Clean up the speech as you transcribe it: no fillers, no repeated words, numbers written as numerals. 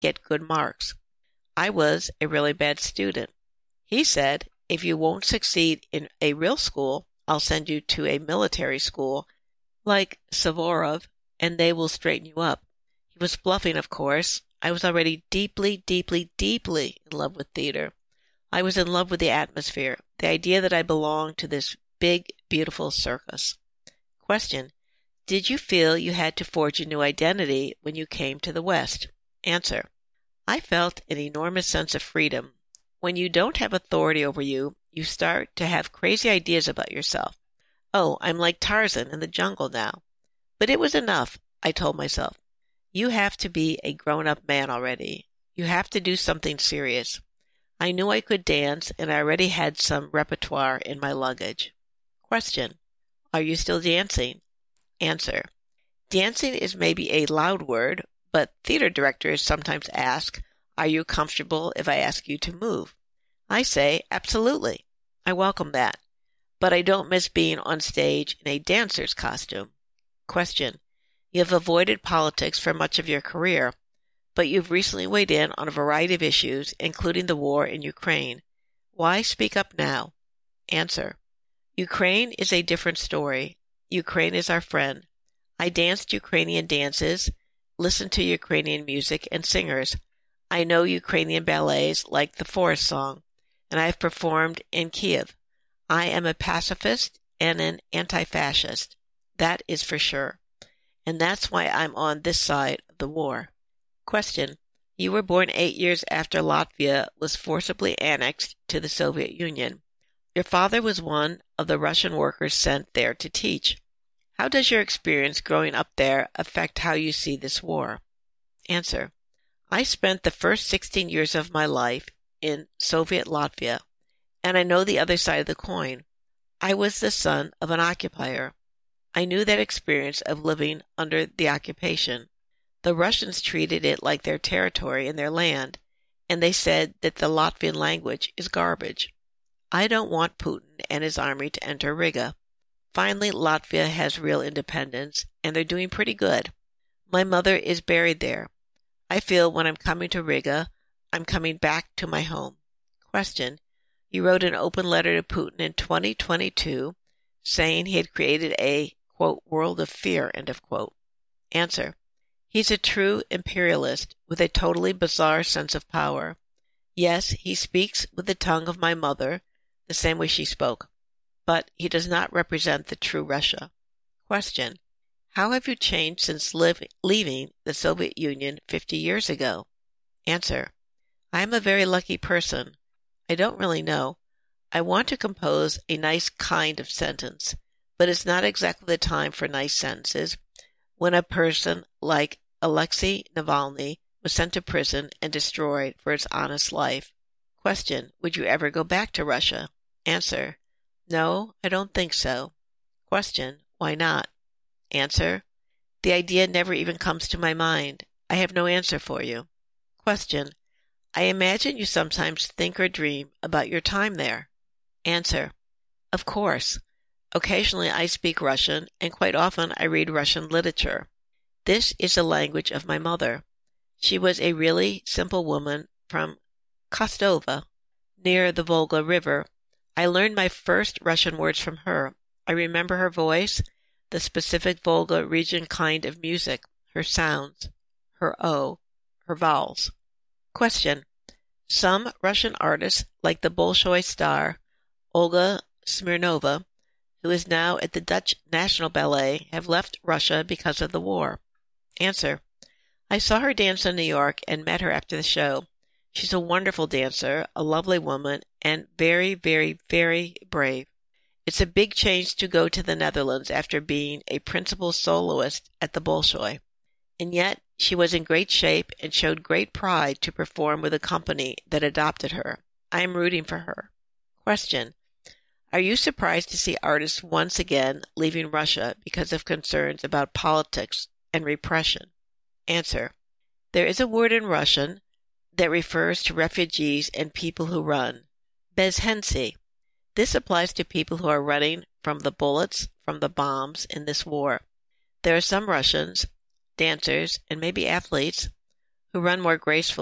get good marks. I was a really bad student. He said, if you won't succeed in a real school, I'll send you to a military school like Suvorov, and they will straighten you up. He was bluffing, of course. I was already deeply, deeply, deeply in love with theater. I was in love with the atmosphere, the idea that I belonged to this big, beautiful circus. Question: did you feel you had to forge a new identity when you came to the West? Answer: I felt an enormous sense of freedom. When you don't have authority over you, you start to have crazy ideas about yourself. Oh, I'm like Tarzan in the jungle now. But it was enough, I told myself. You have to be a grown-up man already. You have to do something serious. I knew I could dance, and I already had some repertoire in my luggage. Question: are you still dancing? Answer: dancing is maybe a loud word, but theater directors sometimes ask, are you comfortable if I ask you to move? I say, absolutely. I welcome that. But I don't miss being on stage in a dancer's costume. Question: you have avoided politics for much of your career, but you've recently weighed in on a variety of issues, including the war in Ukraine. Why speak up now? Answer: Ukraine is a different story. Ukraine is our friend. I danced Ukrainian dances, listened to Ukrainian music and singers. I know Ukrainian ballets like the Forest Song, and I have performed in Kiev. I am a pacifist and an anti-fascist. That is for sure. And that's why I'm on this side of the war. Question: you were born 8 years after Latvia was forcibly annexed to the Soviet Union. Your father was one of the Russian workers sent there to teach. How does your experience growing up there affect how you see this war? Answer: I spent the first 16 years of my life in Soviet Latvia, and I know the other side of the coin. I was the son of an occupier. I knew that experience of living under the occupation. The Russians treated it like their territory and their land, and they said that the Latvian language is garbage. I don't want Putin and his army to enter Riga. Finally, Latvia has real independence, and they're doing pretty good. My mother is buried there. I feel when I'm coming to Riga, I'm coming back to my home. Question: you wrote an open letter to Putin in 2022 saying he had created a, quote, world of fear, end of quote. Answer: he's a true imperialist with a totally bizarre sense of power. Yes, he speaks with the tongue of my mother, the same way she spoke, but he does not represent the true Russia. Question: how have you changed since leaving the Soviet Union 50 years ago? Answer: I am a very lucky person. I don't really know. I want to compose a nice kind of sentence, but it's not exactly the time for nice sentences when a person like Alexei Navalny was sent to prison and destroyed for his honest life. Question: would you ever go back to Russia? Answer: no, I don't think so. Question: why not? Answer: the idea never even comes to my mind. I have no answer for you. Question: I imagine you sometimes think or dream about your time there. Answer: of course. Occasionally I speak Russian, and quite often I read Russian literature. This is the language of my mother. She was a really simple woman from Kostova, near the Volga River. I learned my first Russian words from her. I remember her voice, the specific Volga region kind of music, her sounds, her O, her vowels. Question: some Russian artists, like the Bolshoi star Olga Smirnova, who is now at the Dutch National Ballet, have left Russia because of the war. Answer: I saw her dance in New York and met her after the show. She's a wonderful dancer, a lovely woman, and very, very, very brave. It's a big change to go to the Netherlands after being a principal soloist at the Bolshoi. And yet she was in great shape and showed great pride to perform with a company that adopted her. I am rooting for her. Question: are you surprised to see artists once again leaving Russia because of concerns about politics and repression? Answer: there is a word in Russian that refers to refugees and people who run. Bezhensi. This applies to people who are running from the bullets, from the bombs in this war. There are some Russians, dancers, and maybe athletes, who run more gracefully